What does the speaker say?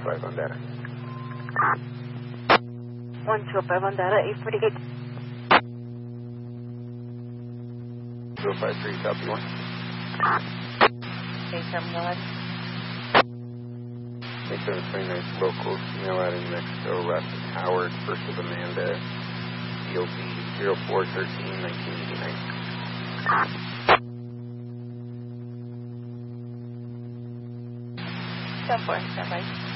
125 on data. 125 on data, 848. 053, copy 1. Okay, terminal. Make 729 local, female out in New Mexico, last is Howard, first of Amanda, DOB 0413, 1989. 10-4, stand by.